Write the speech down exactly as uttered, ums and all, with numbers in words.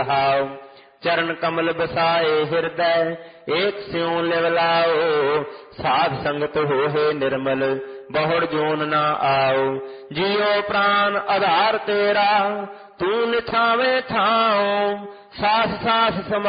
रहाओ। चरण कमल बसाए हृदय एक स्यों लिव लाओ। साध संगत होहे निर्मल बहुड़ जोन न आओ। जियो प्राण आधार तेरा तू निछावे ठाओ। सास सास समा